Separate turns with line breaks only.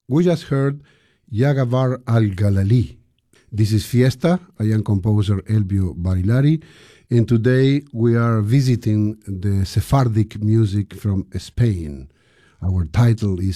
We just heard Yagavar al-Galali. This is Fiesta. I am composer Elbio Barilari, and today we are visiting the Sephardic music from Spain. Our title is